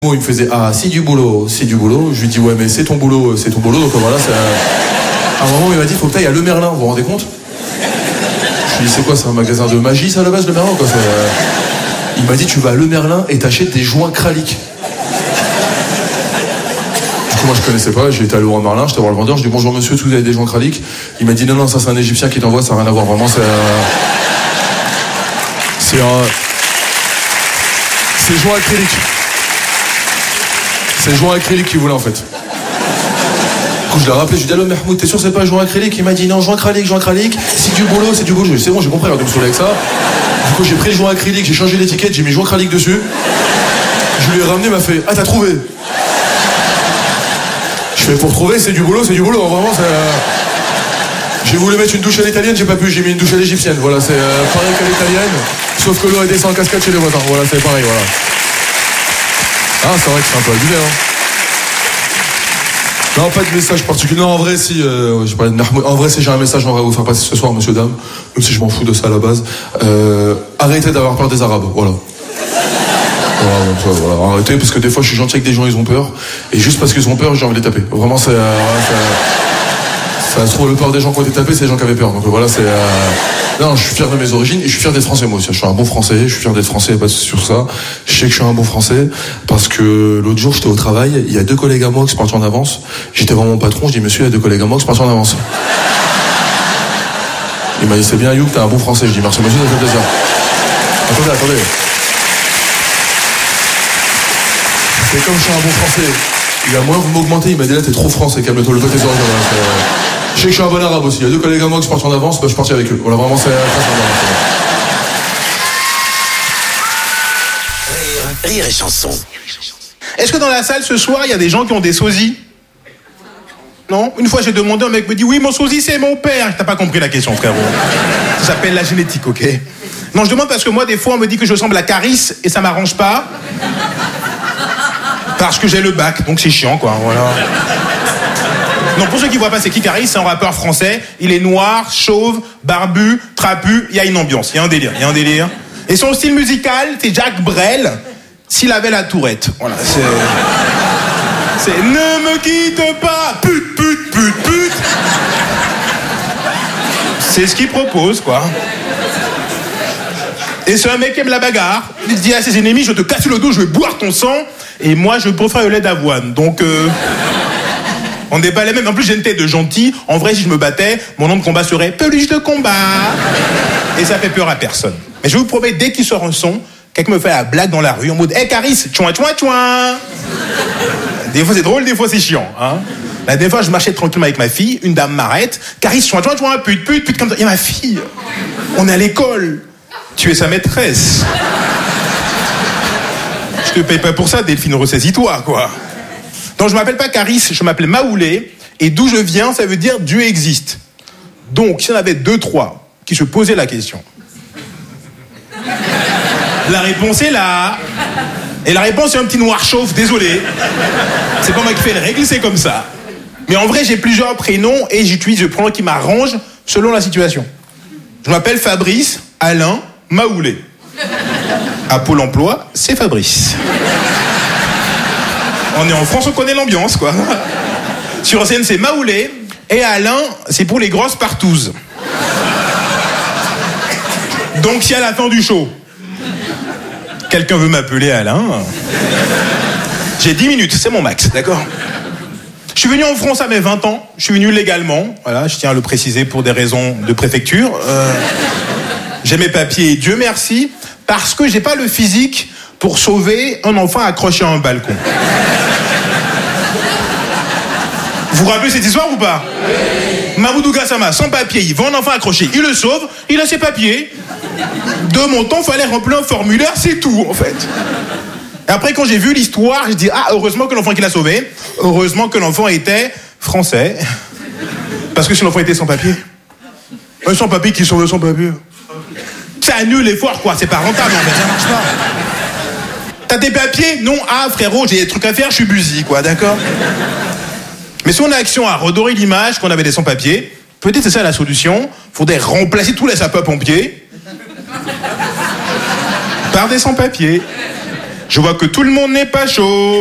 Bon, il me faisait c'est du boulot. Je lui dis ouais mais c'est ton boulot. Donc voilà, à un moment il m'a dit faut que t'ailles à Le Merlin, vous vous rendez compte? Je lui dis c'est quoi, c'est un magasin de magie ça à la base, Le Merlin quoi? Il m'a dit tu vas à Le Merlin et t'achètes des joints kralik. Du coup moi je connaissais pas, j'ai été à Leroy Merlin, j'étais voir le vendeur, je dis bonjour monsieur, est-ce que vous avez des joints kralik? Il m'a dit non ça c'est un Égyptien qui t'envoie, ça n'a rien à voir, vraiment c'est joints acryliques. C'est le joint acrylique qu'il voulait en fait. Du coup je l'ai rappelé, je lui ai dit allô Mahmoud, t'es sûr c'est pas joint acrylique? Il m'a dit non, joint acrylique, c'est du boulot. Je lui ai dit c'est bon, j'ai compris, alors de me saouler avec ça. Du coup j'ai pris le joint acrylique, j'ai changé l'étiquette, j'ai mis joint acrylique dessus. Je lui ai ramené, il m'a fait t'as trouvé? Je fais pour trouver, c'est du boulot, vraiment c'est... J'ai voulu mettre une douche à l'italienne, j'ai pas pu, j'ai mis une douche à l'égyptienne, voilà, c'est pareil qu'à l'italienne, sauf que l'eau elle descend en cascade chez les voisins, voilà, c'est pareil, voilà. C'est vrai que c'est un peu abusé, Non, pas de message particulier. Non, en vrai, si, j'ai parlé de Mahmoud. En vrai, si j'ai un message, j'aimerais vous faire passer ce soir, monsieur, dame, même si je m'en fous de ça à la base. Arrêtez d'avoir peur des Arabes, voilà. Voilà, arrêtez, parce que des fois, je suis gentil avec des gens, ils ont peur. Et juste parce qu'ils ont peur, j'ai envie de les taper. Vraiment, ça se trouve, le peur des gens qui ont été tapés, c'est les gens qui avaient peur. Donc voilà, Non, je suis fier de mes origines et je suis fier d'être français moi aussi. Je suis un bon français, je suis fier d'être français, pas sur ça. Je sais que je suis un bon français parce que l'autre jour j'étais au travail, il y a 2 collègues à moi qui sont partis en avance. J'étais voir mon patron, je dis monsieur, il y a 2 collègues à moi qui sont partis en avance. Il m'a dit c'est bien Youk, t'es un bon français. Je dis merci monsieur, ça fait plaisir. Attendez. C'est comme je suis un bon français. Il a moins vous m'augmentez, il m'a dit là t'es trop français, calme-toi, le côté sur je sais que je suis un bon arabe aussi. Il y a 2 collègues à moi qui sont partis en avance, je suis parti avec eux. Voilà, vraiment, c'est très sympa. Rire et chanson. Est-ce que dans la salle ce soir, il y a des gens qui ont des sosies? Non? Une fois j'ai demandé, un mec me dit oui, mon sosie c'est mon père. T'as pas compris la question, frérot. Ça s'appelle la génétique, ok? Non, je demande parce que moi, des fois, on me dit que je ressemble à Caris et ça m'arrange pas. Parce que j'ai le bac, donc c'est chiant, quoi. Voilà. Non, pour ceux qui voient pas, c'est qui Caris? C'est un rappeur français. Il est noir, chauve, barbu, trapu. Il y a une ambiance, il y a un délire. Et son style musical, c'est Jacques Brel s'il avait la tourette. Voilà, c'est ne me quitte pas, pute. C'est ce qu'il propose, quoi. Et c'est un mec qui aime la bagarre. Il dit à ses ennemis, je te casse le dos, je vais boire ton sang. Et moi, je préfère le lait d'avoine. Donc, on n'est pas les mêmes. En plus, j'ai une tête de gentil. En vrai, si je me battais, mon nom de combat serait Peluche de combat. Et ça fait peur à personne. Mais je vous promets, dès qu'il sort un son, quelqu'un me fait la blague dans la rue en mode Hey Caris, tchouin. Des fois c'est drôle, des fois c'est chiant. Hein. La dernière fois, je marchais tranquillement avec ma fille, une dame m'arrête. Caris, tchouin, pute, comme ça. Et ma fille, on est à l'école. Tu es sa maîtresse. Je te paye pas pour ça, Delphine, ressaisis-toi, quoi. Donc je m'appelle pas Caris, je m'appelle Maoulé. Et d'où je viens, ça veut dire Dieu existe. Donc, s'il y en avait 2-3 qui se posaient la question. La réponse est là. Et la réponse est un petit noir chauve, désolé. C'est pas moi qui fais les règles, c'est comme ça. Mais en vrai, j'ai plusieurs prénoms et j'utilise le prénom qui m'arrange selon la situation. Je m'appelle Fabrice, Alain, Maoulé. À Pôle emploi, c'est Fabrice. On est en France, on connaît l'ambiance, quoi. Sur scène, c'est Maoulé. Et Alain, c'est pour les grosses partouzes. Donc, si à la fin du show, quelqu'un veut m'appeler Alain, j'ai 10 minutes, c'est mon max, d'accord? Je suis venu en France à mes 20 ans, je suis venu légalement, voilà, je tiens à le préciser pour des raisons de préfecture. J'ai mes papiers, Dieu merci, parce que j'ai pas le physique pour sauver un enfant accroché à un balcon. Vous vous rappelez cette histoire ou pas? Oui. Mamoudou Gassama, sans papier, il voit un enfant accroché, il le sauve, il a ses papiers. De mon temps, il fallait remplir un formulaire, c'est tout en fait. Et après, quand j'ai vu l'histoire, je dis heureusement que l'enfant qu'il a sauvé, heureusement que l'enfant était français. Parce que si l'enfant était sans papier, un sans papier qui sauve sans papier, ça annule l'effort, quoi, c'est pas rentable en fait, ça marche pas. T'as des papiers? Non, frérot, j'ai des trucs à faire, je suis busy, quoi, d'accord? Mais si on a action à redorer l'image qu'on avait des sans-papiers, peut-être c'est ça la solution. Faudrait remplacer tous les sapeurs-pompiers par des sans-papiers. Je vois que tout le monde n'est pas chaud.